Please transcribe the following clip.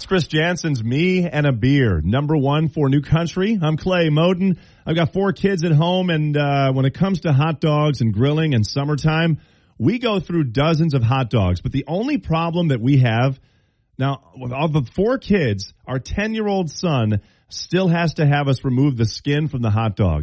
It's Chris Jansen's Me and a Beer, number one for New Country. I'm Clay Moden. I've got 4 kids at home, and when it comes to hot dogs and grilling and summertime, we go through dozens of hot dogs. But the only problem that we have now, of the 4 kids, our 10-year-old son still has to have us remove the skin from the hot dog.